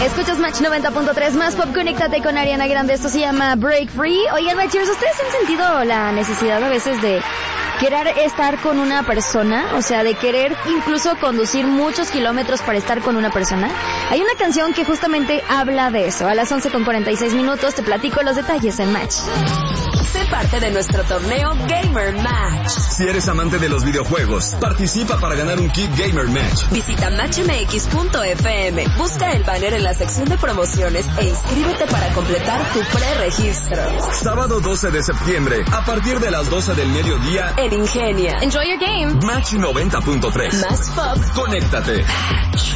Escuchas Match 90.3, más pop, conéctate con Ariana Grande. Esto se llama Break Free. Oigan, Matchers, ¿ustedes han sentido la necesidad a veces de querer estar con una persona? O sea, de querer incluso conducir muchos kilómetros para estar con una persona. Hay una canción que justamente habla de eso. A las 11:46 te platico los detalles en Match. Sé parte de nuestro torneo Gamer Match. Si eres amante de los videojuegos, participa para ganar un kit Gamer Match. Visita matchmx.fm, busca el banner en la sección de promociones e inscríbete para completar tu preregistro. Sábado 12 de septiembre, a partir de las 12 del mediodía, en Ingenia. Enjoy your game. Match 90.3. Más pop. Conéctate.